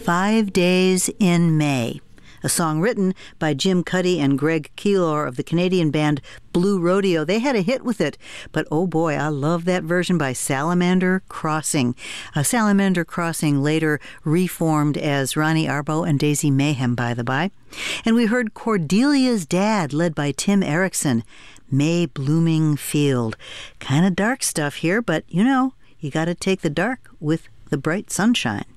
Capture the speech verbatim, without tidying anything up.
Five Days in May, a song written by Jim Cuddy and Greg Keelor of the Canadian band Blue Rodeo. They had a hit with it, but oh boy, I love that version by Salamander Crossing. Uh, Salamander Crossing later reformed as Ronnie Arbo and Daisy Mayhem, by the by. And we heard Cordelia's Dad, led by Tim Erickson, May Blooming Field. Kind of dark stuff here, but you know, you got to take the dark with the bright sunshine.